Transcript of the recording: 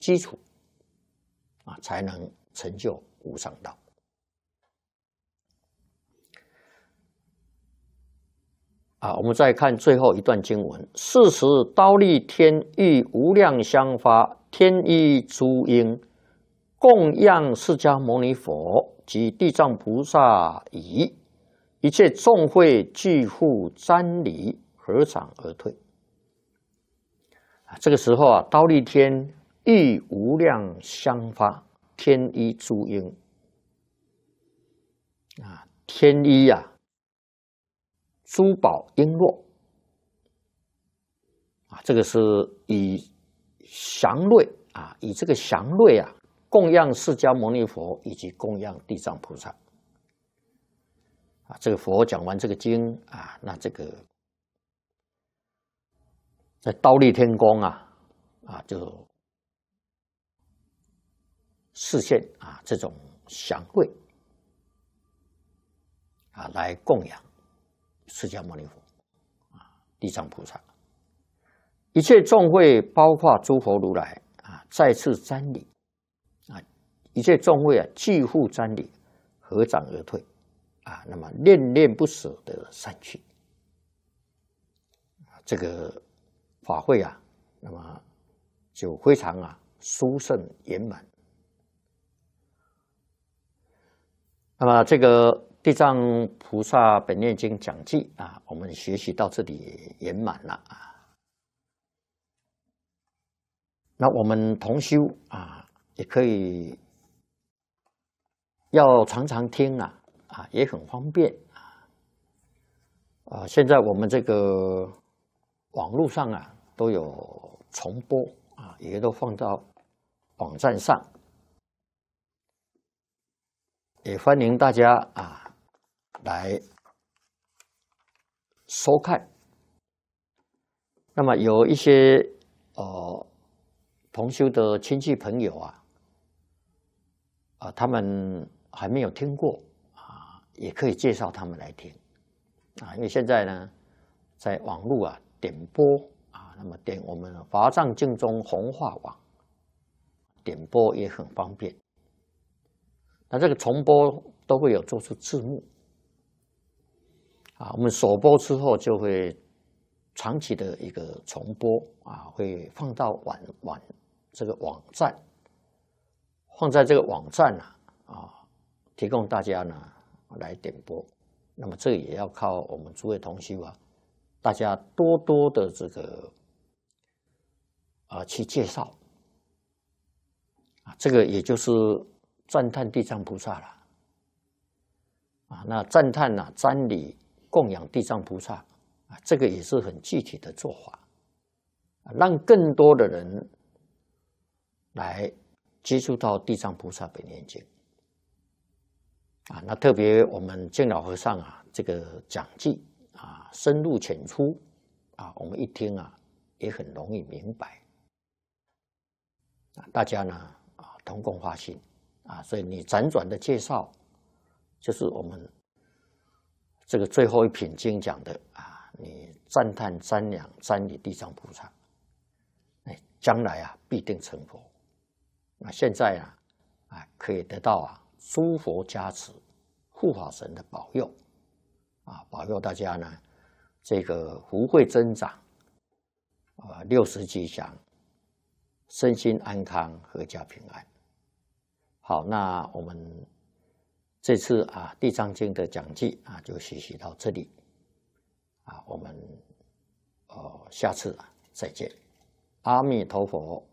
基础啊，才能成就无上道。啊，我们再看最后一段经文：是时忉利天欲无量香花，天衣诸鹰，供养释迦牟尼佛及地藏菩萨已，一切众会俱互瞻礼，合掌而退。这个时候啊，忉利天欲无量香花，天衣诸鹰啊，天衣啊，珠宝璎珞啊，这个是以祥瑞啊，以这个祥瑞啊，供养释迦牟尼佛以及供养地藏菩萨啊。这个佛讲完这个经啊，那这个在忉利天宫啊就示现啊这种祥瑞啊，来供养释迦牟尼佛啊，地藏菩萨，一切众会，包括诸佛如来啊，再次瞻礼啊，一切众会啊，俱互瞻礼，合掌而退啊，那么恋恋不舍的散去。这个法会啊，那么就非常殊胜圆满。那么这个地藏菩萨本愿经讲记啊，我们学习到这里圆满了啊。那我们同修啊，也可以要常常听也很方便现在我们这个网络上都有重播也都放到网站上，也欢迎大家来收看。那么有一些同修的亲戚朋友他们还没有听过也可以介绍他们来听因为现在呢，在网络点播那么点我们华藏净宗弘化网点播也很方便。那这个重播都会有做出字幕我们首播之后就会长期的一个重播会放到这个网站，放在这个网站提供大家呢来点播。那么这也要靠我们诸位同修大家多多的这个去介绍这个也就是赞叹地藏菩萨了那赞叹瞻礼供养地藏菩萨这个也是很具体的做法让更多的人来接触到地藏菩萨本愿经那特别我们净老和尚这个讲记深入浅出我们一听也很容易明白大家呢同共发心所以你辗转的介绍就是我们这个最后一品经讲的你赞叹瞻仰瞻礼地藏菩萨将来必定成佛。那现在可以得到诸佛加持护法神的保佑保佑大家呢这个福慧增长60吉祥，身心安康，阖家平安。好，那我们这次地藏经的讲记就学习到这里我们下次再见。阿弥陀佛。